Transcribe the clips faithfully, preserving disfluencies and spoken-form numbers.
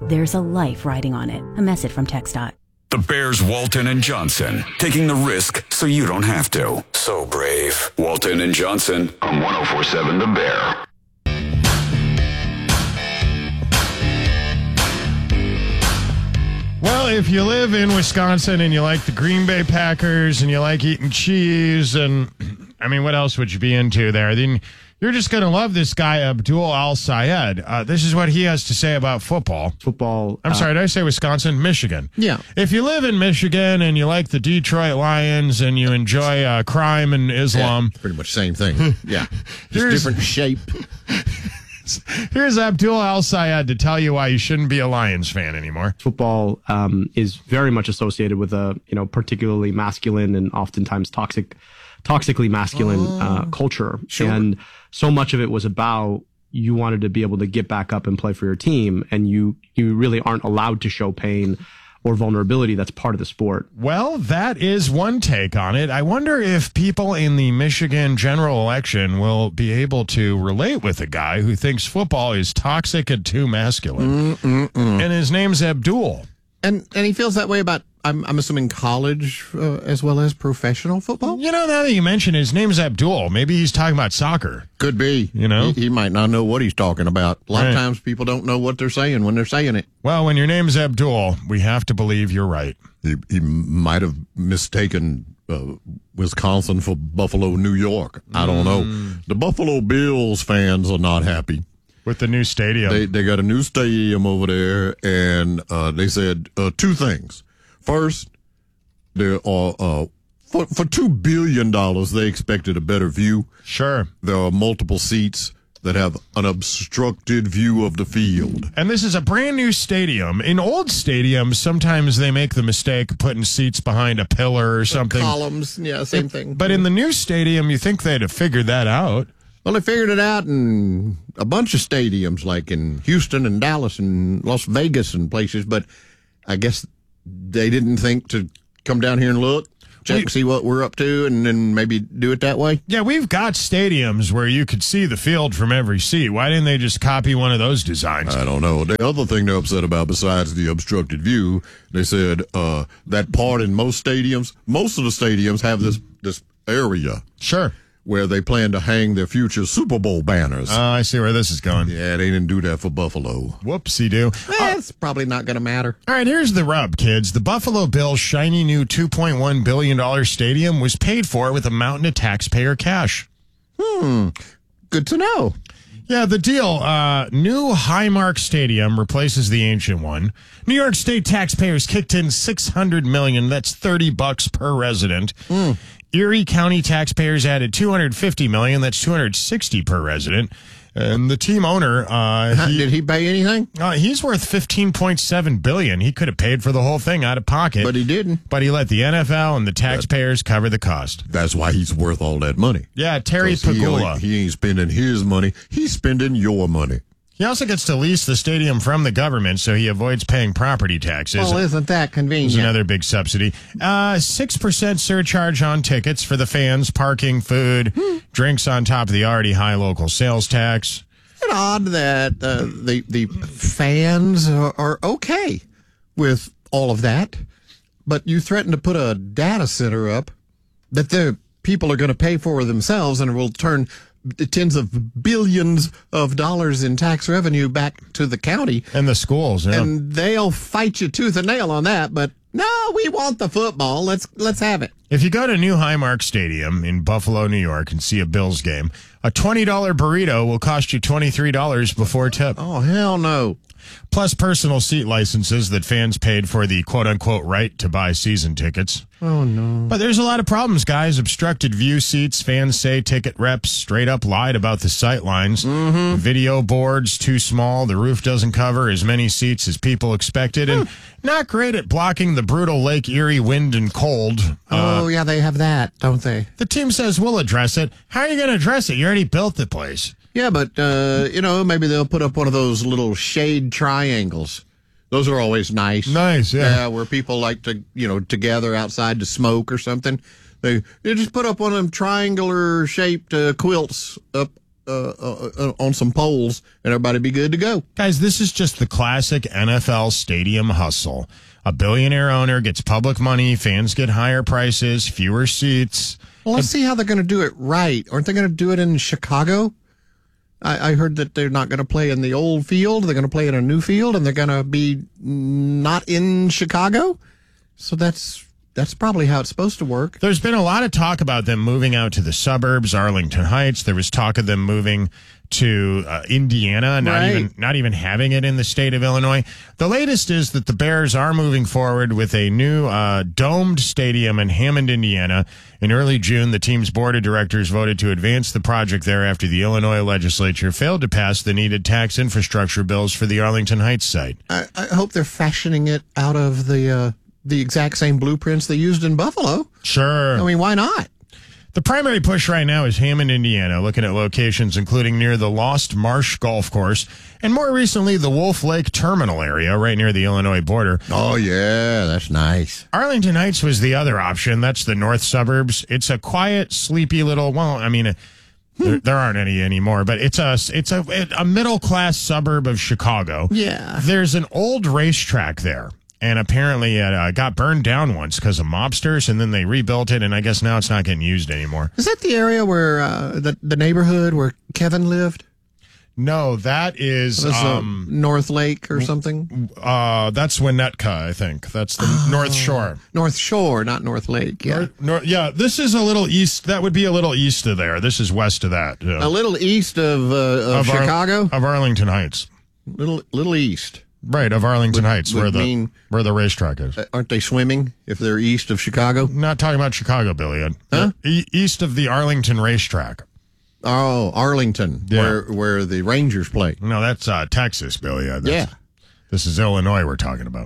there's a life riding on it. A message from TxDOT. The Bears, Walton and Johnson, taking the risk so you don't have to. So brave. Walton and Johnson on one oh four point seven The Bear. Well, if you live in Wisconsin and you like the Green Bay Packers and you like eating cheese and, I mean, what else would you be into there? Then you're just going to love this guy, Abdul Al-Sayed. Uh, this is what he has to say about football. Football. I'm uh, sorry, did I say Wisconsin? Michigan. Yeah. If you live in Michigan and you like the Detroit Lions and you enjoy uh, crime and Islam. Yeah, pretty much the same thing. Yeah. Just different shape. Here's Abdul Al-Sayed to tell you why you shouldn't be a Lions fan anymore. Football um, is very much associated with a, you know, particularly masculine and oftentimes toxic, toxically masculine oh, uh, culture. Sure. And so much of it was about you wanted to be able to get back up and play for your team, and you you really aren't allowed to show pain or vulnerability. That's part of the sport. Well, that is one take on it. I wonder if people in the Michigan general election will be able to relate with a guy who thinks football is toxic and too masculine. Mm-mm-mm. And his name's Abdul. And and he feels that way about, I'm, I'm assuming, college uh, as well as professional football? You know, now that you mention his name's Abdul, maybe he's talking about soccer. Could be. You know? He, he might not know what he's talking about. A lot right. of times people don't know what they're saying when they're saying it. Well, when your name's Abdul, we have to believe you're right. He, he might have mistaken uh, Wisconsin for Buffalo, New York. I don't know. Mm. The Buffalo Bills fans are not happy. With the new stadium. They they got a new stadium over there, and uh, they said uh, two things. First, there are uh, for for two billion dollars, they expected a better view. Sure. There are multiple seats that have an obstructed view of the field. And this is a brand new stadium. In old stadiums, sometimes they make the mistake of putting seats behind a pillar or something. Columns, yeah, same thing. But in the new stadium, you think they'd have figured that out. Well, they figured it out in a bunch of stadiums, like in Houston and Dallas and Las Vegas and places, but I guess they didn't think to come down here and look, check, we, see what we're up to, and then maybe do it that way. Yeah, we've got stadiums where you could see the field from every seat. Why didn't they just copy one of those designs? I don't know. The other thing they're upset about, besides the obstructed view, they said uh, that part in most stadiums, most of the stadiums have this this area. Sure. Where they plan to hang their future Super Bowl banners. Oh, I see where this is going. Yeah, they didn't do that for Buffalo. Whoopsie-doo. Eh, it's probably not going to matter. All right, here's the rub, kids. The Buffalo Bills' shiny new two point one billion dollars stadium was paid for with a mountain of taxpayer cash. Hmm, good to know. Yeah, the deal, uh, new Highmark Stadium replaces the ancient one. New York State taxpayers kicked in six hundred million dollars. That's thirty bucks per resident. Hmm. Erie County taxpayers added two hundred fifty million dollars. That's two hundred sixty per resident. And the team owner, uh, he, did he pay anything? Uh, he's worth fifteen point seven billion dollars. He could have paid for the whole thing out of pocket, but he didn't. But he let the N F L and the taxpayers cover the cost. That's why he's worth all that money. Yeah, Terry Pagula. He, he ain't spending his money. He's spending your money. He also gets to lease the stadium from the government, so he avoids paying property taxes. Well, isn't that convenient? It's another big subsidy. Uh, six percent surcharge on tickets for the fans, parking, food, hmm. drinks on top of the already high local sales tax. It's odd that uh, the, the fans are, are okay with all of that, but you threaten to put a data center up that the people are going to pay for themselves and will turn tens of billions of dollars in tax revenue back to the county. And the schools, yeah. And they'll fight you tooth and nail on that, but no, we want the football. Let's let's have it. If you go to New Highmark Stadium in Buffalo, New York, and see a Bills game, a twenty dollars burrito will cost you twenty-three dollars before tip. Oh, hell no. Plus personal seat licenses that fans paid for the quote-unquote right to buy season tickets. Oh, no. But there's a lot of problems, guys. Obstructed view seats. Fans say ticket reps straight up lied about the sight lines. Mm-hmm. Video boards too small. The roof doesn't cover as many seats as people expected. And not great at blocking the brutal Lake Erie wind and cold. Oh, uh, yeah, they have that, don't they? The team says we'll address it. How are you going to address it? You already built the place. Yeah, but, uh, you know, maybe they'll put up one of those little shade triangles. Those are always nice. Nice, yeah. Yeah, where people like to, you know, to gather outside to smoke or something. They, they just put up one of them triangular shaped uh, quilts up uh, uh, uh, on some poles, and everybody be good to go. Guys, this is just the classic N F L stadium hustle. A billionaire owner gets public money, fans get higher prices, fewer seats. Well, let's see how they're going to do it right. Aren't they going to do it in Chicago? I, I heard that they're not going to play in the old field. They're going to play in a new field, and they're going to be not in Chicago. So that's that's probably how it's supposed to work. There's been a lot of talk about them moving out to the suburbs, Arlington Heights. There was talk of them moving to uh, Indiana, not Right. even not even having it in the state of Illinois. The latest is that the Bears are moving forward with a new uh, domed stadium in Hammond, Indiana. In early June, the team's board of directors voted to advance the project there after the Illinois legislature failed to pass the needed tax infrastructure bills for the Arlington Heights site. I, I hope they're fashioning it out of the uh, the exact same blueprints they used in Buffalo. Sure. I mean, why not? The primary push right now is Hammond, Indiana, looking at locations including near the Lost Marsh Golf Course and more recently the Wolf Lake Terminal area right near the Illinois border. Oh, yeah, that's nice. Arlington Heights was the other option. That's the north suburbs. It's a quiet, sleepy little, well, I mean, uh, there, there aren't any anymore, but it's a, it's a, a middle-class suburb of Chicago. Yeah. There's an old racetrack there. And apparently it uh, got burned down once because of mobsters, and then they rebuilt it, and I guess now it's not getting used anymore. Is that the area where uh, the the neighborhood where Kevin lived? No, that is Was, uh, um, North Lake or something? uh, that's Winnetka, I think. That's the North Shore. North Shore, not North Lake. Yeah. North, North, yeah, this is a little east. That would be a little east of there. This is west of that. Yeah. A little east of, uh, of, Ar- Chicago? of Arlington Heights. little little east. Right, of Arlington Would- Heights, would where the mean- where the racetrack is. Uh, Aren't they swimming if they're east of Chicago? Not talking about Chicago, Billy. Huh? E- east of the Arlington racetrack. Oh, Arlington, Yeah. where where the Rangers play. No, that's uh, Texas, Billy. Uh, that's- Yeah. This is Illinois we're talking about.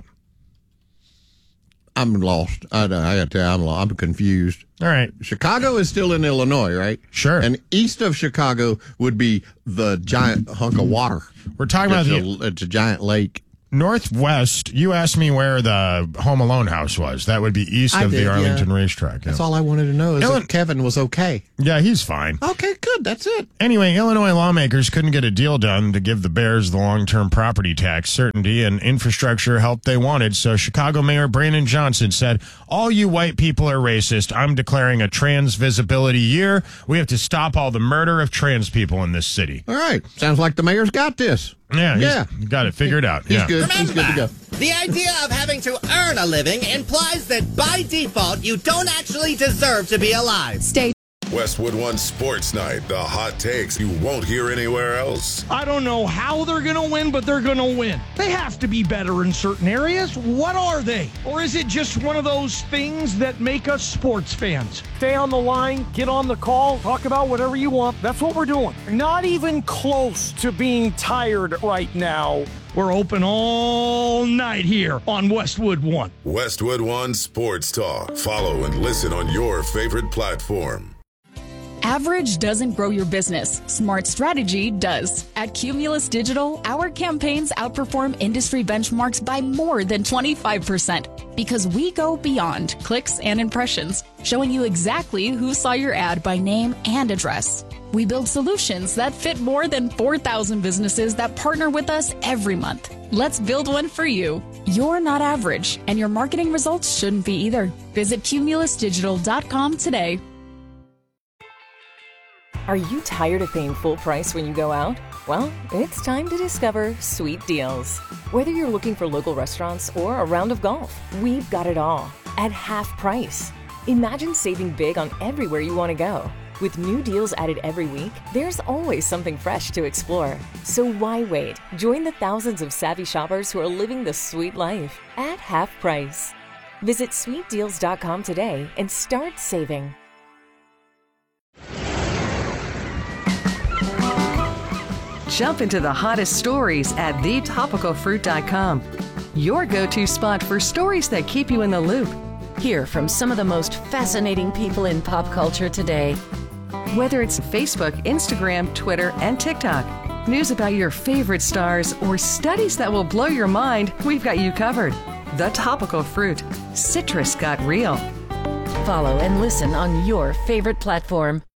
I'm lost. I, I got to tell you, I'm lost. I'm confused. All right. Chicago is still in Illinois, right? Sure. And east of Chicago would be the giant hunk of water. We're talking about It's the a, it's a giant lake. Northwest. You asked me where the Home Alone house was. That would be east I of did, the yeah. Arlington racetrack. Yeah. That's all I wanted to know is Illi- if Kevin was okay. Yeah, he's fine. Okay, good. That's it. Anyway, Illinois lawmakers couldn't get a deal done to give the Bears the long-term property tax certainty and infrastructure help they wanted, so Chicago Mayor Brandon Johnson said, all you white people are racist. I'm declaring a trans visibility year. We have to stop all the murder of trans people in this city. All right. Sounds like the mayor's got this. Yeah, he's Yeah. got it figured out. He's yeah. good. He's good to go. The idea of having to earn a living implies that by default you don't actually deserve to be alive. Stay Westwood One Sports Night. The hot takes you won't hear anywhere else. I don't know how they're going to win, but they're going to win. They have to be better in certain areas. What are they? Or is it just one of those things that make us sports fans? Stay on the line, get on the call, talk about whatever you want. That's what we're doing. Not even close to being tired right now. We're open all night here on Westwood One. Westwood One Sports Talk. Follow and listen on your favorite platform. Average doesn't grow your business. Smart strategy does. At Cumulus Digital, our campaigns outperform industry benchmarks by more than twenty-five percent because we go beyond clicks and impressions, showing you exactly who saw your ad by name and address. We build solutions that fit more than four thousand businesses that partner with us every month. Let's build one for you. You're not average, and your marketing results shouldn't be either. Visit cumulus digital dot com today. Are you tired of paying full price when you go out? Well, it's time to discover Sweet Deals. Whether you're looking for local restaurants or a round of golf, we've got it all at half price. Imagine saving big on everywhere you want to go. With new deals added every week, there's always something fresh to explore. So why wait? Join the thousands of savvy shoppers who are living the sweet life at half price. Visit sweet deals dot com today and start saving. Jump into the hottest stories at the topical fruit dot com. Your go-to spot for stories that keep you in the loop. Hear from some of the most fascinating people in pop culture today. Whether it's Facebook, Instagram, Twitter, and TikTok, news about your favorite stars, or studies that will blow your mind, we've got you covered. The Topical Fruit. Citrus got real. Follow and listen on your favorite platform.